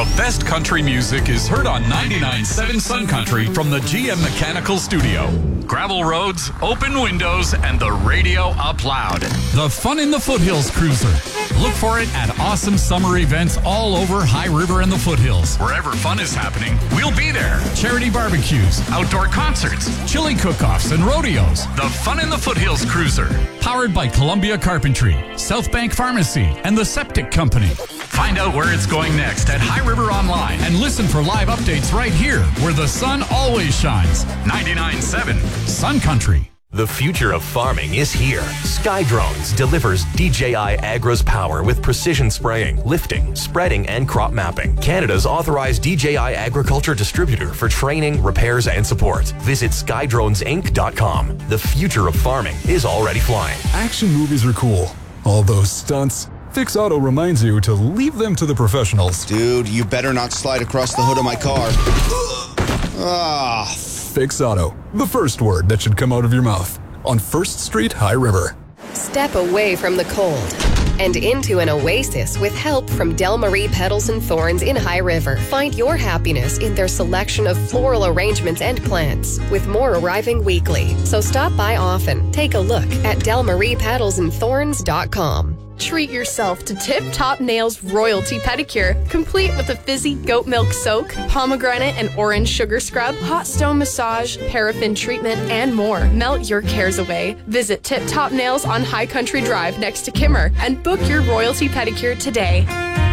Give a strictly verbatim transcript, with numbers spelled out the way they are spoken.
The best country music is heard on ninety-nine point seven Sun Country from the G M Mechanical Studio. Gravel roads, open windows, and the radio up loud. The Fun in the Foothills Cruiser. Look for it at awesome summer events all over High River and the Foothills. Wherever fun is happening, we'll be there. Charity barbecues, outdoor concerts, chili cook-offs, and rodeos. The Fun in the Foothills Cruiser. Powered by Columbia Carpentry, South Bank Pharmacy, and the Septic Company. Find out where it's going next at High River Online and listen for live updates right here where the sun always shines. ninety-nine point seven Sun Country. The future of farming is here. SkyDrones delivers D J I Agro's power with precision spraying, lifting, spreading, and crop mapping. Canada's authorized D J I agriculture distributor for training, repairs, and support. Visit sky drones inc dot com. The future of farming is already flying. Action movies are cool. All those stunts. Fix Auto reminds you to leave them to the professionals. Dude, you better not slide across the hood of my car. Ah. Fix Auto, the first word that should come out of your mouth. On First Street, High River. Step away from the cold and into an oasis with help from Del Marie Petals and Thorns in High River. Find your happiness in their selection of floral arrangements and plants, with more arriving weekly. So stop by often. Take a look at del marie petals and thorns dot com. Treat yourself to Tip Top Nails Royalty Pedicure, complete with a fizzy goat milk soak, pomegranate and orange sugar scrub, hot stone massage, paraffin treatment, and more. Melt your cares away. Visit Tip Top Nails on High Country Drive next to Kimmer and book your royalty pedicure today.